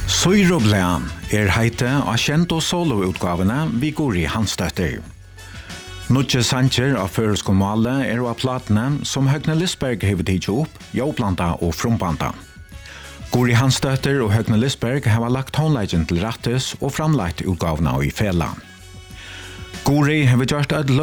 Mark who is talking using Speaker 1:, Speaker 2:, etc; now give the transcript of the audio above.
Speaker 1: Søyroblæn heite av kjent og soloutgavene vi går i Hansdøtter. Nutje sanger av føreskomale av platene som Høgne Lisberg hever tidsi opp, Joblanda og Frumbanda. Guri Hansdøtter og Høgne Lisberg har lagt tonleggen til rattes og framlagt utgavene i fela. Guri har gjort et